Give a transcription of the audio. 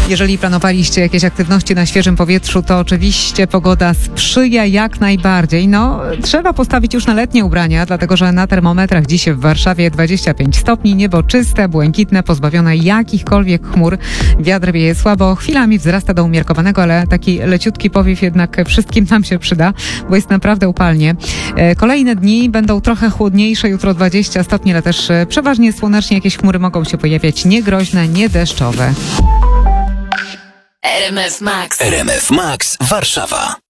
Jeżeli planowaliście jakieś aktywności na świeżym powietrzu, to oczywiście pogoda sprzyja jak najbardziej. Trzeba postawić już na letnie ubrania, dlatego że na termometrach dziś w Warszawie 25 stopni, niebo czyste, błękitne, pozbawione jakichkolwiek chmur. Wiatr wieje słabo, chwilami wzrasta do umiarkowanego, ale taki leciutki powiew jednak wszystkim nam się przyda, bo jest naprawdę upalnie. Kolejne dni będą trochę chłodniejsze, jutro 20 stopni, ale też przeważnie słonecznie, jakieś chmury mogą się pojawiać, nie groźne, nie deszczowe. RMF Max Warszawa.